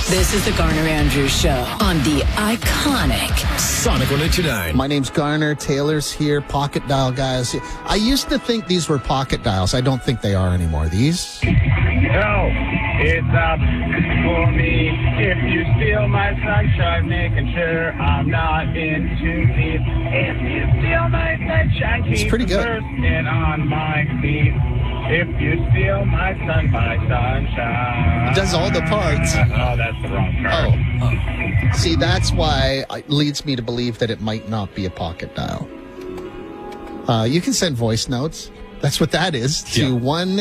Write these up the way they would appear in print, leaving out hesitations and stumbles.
This is the Garner Andrews Show on the iconic Sonic 102.9. My name's Garner. Taylor's here. Pocket dial guys. I used to think these were pocket dials. I don't think they are anymore. These? No, it's up for me. If you steal my sunshine, making sure I'm not in too deep. If you steal my sunshine, It's pretty good. bursting on my feet. If you steal my sunshine. It does all the parts. Oh, that's the wrong part. Oh. See, that's why it leads me to believe that it might not be a pocket dial. You can send voice notes. That's what that is, to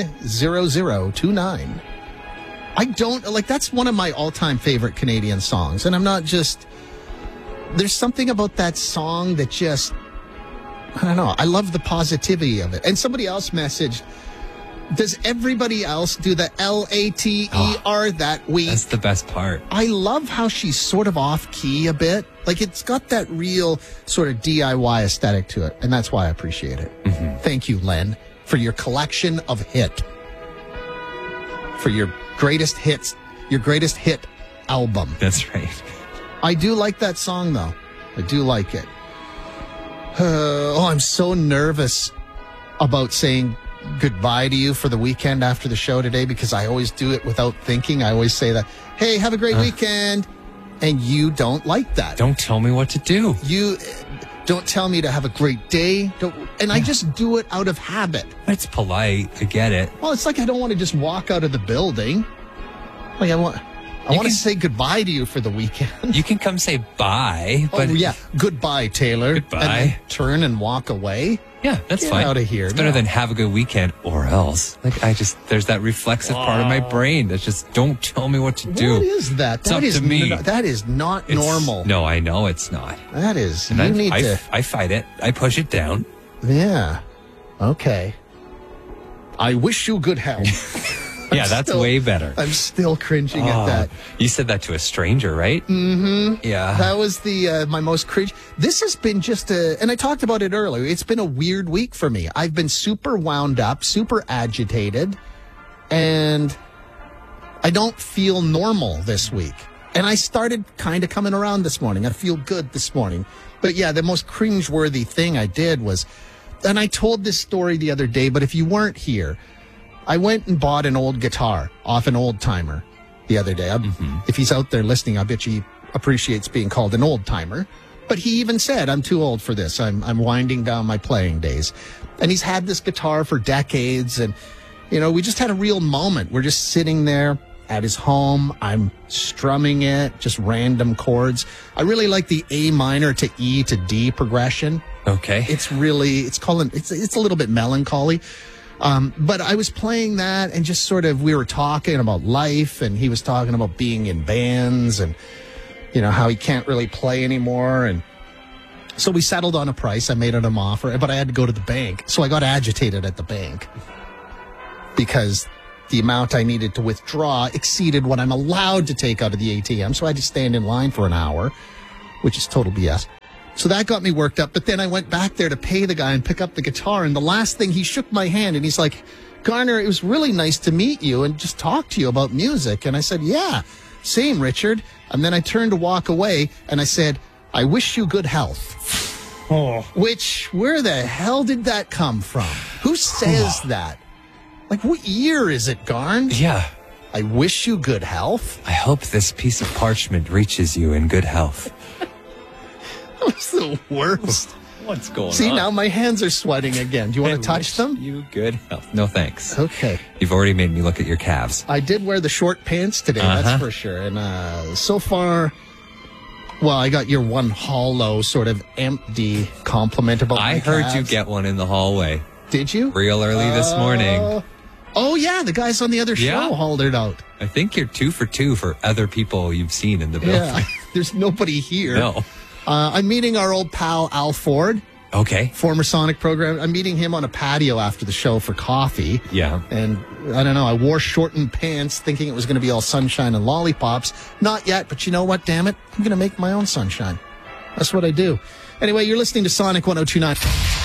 10029. I don't, like, that's one of my all-time favorite Canadian songs. And I'm not just, there's something about that song that just, I don't know, I love the positivity of it. And somebody else messaged, does everybody else do the Later that we? That's the best part. I love how she's sort of off key a bit. Like, it's got that real sort of DIY aesthetic to it. And that's why I appreciate it. Mm-hmm. Thank you, Len, for your collection of hit. For your greatest hits, your greatest hit album. That's right. I do like that song, though. I do like it. I'm so nervous about saying goodbye to you for the weekend after the show today, because I always do it without thinking. I always say that, hey, have a great weekend. And you don't like that. Don't tell me what to do. You don't tell me to have a great day. I just do it out of habit. It's polite. I get it. Well, it's like I don't want to just walk out of the building. Like I want to say goodbye to you for the weekend. You can come say bye. But Goodbye, Taylor. Goodbye. And then turn and walk away. Yeah, that's Get fine. out of here. It's better than have a good weekend or else. Like, there's that reflexive part of my brain that's just, don't tell me what to do. What is that? It's up to me. That is not normal. No, I know it's not. That is. And I fight it. I push it down. Yeah. Okay. I wish you good health. Yeah, that's way better. I'm still cringing at that. You said that to a stranger, right? Mm-hmm. Yeah. That was my most cringe. This has been and I talked about it earlier, it's been a weird week for me. I've been super wound up, super agitated, and I don't feel normal this week. And I started kind of coming around this morning. I feel good this morning. But yeah, the most cringeworthy thing I did was, and I told this story the other day, but if you weren't here, I went and bought an old guitar off an old timer the other day. If he's out there listening, I bet he appreciates being called an old timer. But he even said, I'm too old for this. I'm winding down my playing days. And he's had this guitar for decades. And, we just had a real moment. We're just sitting there at his home. I'm strumming it, just random chords. I really like the A minor to E to D progression. Okay. It's a little bit melancholy. But I was playing that and just sort of, we were talking about life, and he was talking about being in bands and, how he can't really play anymore. And so we settled on a price. I made him an offer, but I had to go to the bank. So I got agitated at the bank because the amount I needed to withdraw exceeded what I'm allowed to take out of the ATM. So I had to stand in line for an hour, which is total BS. So that got me worked up. But then I went back there to pay the guy and pick up the guitar. And the last thing, he shook my hand and he's like, Garner, it was really nice to meet you and just talk to you about music. And I said, yeah, same, Richard. And then I turned to walk away and I said, I wish you good health. Where the hell did that come from? Who says that? Like, what year is it, Garn? Yeah. I wish you good health. I hope this piece of parchment reaches you in good health. That was the worst. What's going on? See, now my hands are sweating again. Do you want to touch them? You good health. No, thanks. Okay. You've already made me look at your calves. I did wear the short pants today, that's for sure. And so far, well, I got your one hollow, sort of empty compliment about my I heard calves. you get one in the hallway. Did you? Real early this morning. Oh, yeah, the guys on the other show hauled it out. I think you're 2 for 2 for other people you've seen in the building. Yeah, there's nobody here. No. I'm meeting our old pal, Al Ford. Okay. Former Sonic program. I'm meeting him on a patio after the show for coffee. Yeah. And I don't know, I wore shortened pants thinking it was going to be all sunshine and lollipops. Not yet, but you know what, damn it? I'm going to make my own sunshine. That's what I do. Anyway, you're listening to Sonic 102.9.